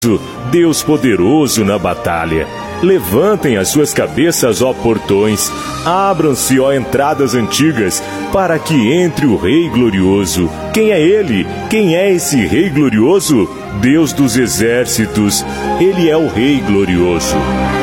Deus poderoso na batalha. Levantem as suas cabeças, ó portões, abram-se, ó entradas antigas, para que entre o Rei glorioso. Quem é ele? Quem é esse Rei glorioso? Deus dos exércitos, ele é o Rei glorioso.